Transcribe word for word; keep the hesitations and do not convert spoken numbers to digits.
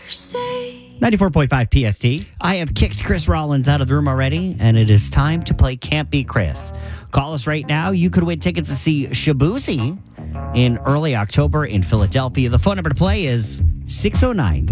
ninety-four point five P S T. I have kicked Chris Rollins out of the room already, and it is time to play Can't Beat Chris. Call us right now. You could win tickets to see Shabuzi in early October in Philadelphia. The phone number to play is six oh nine,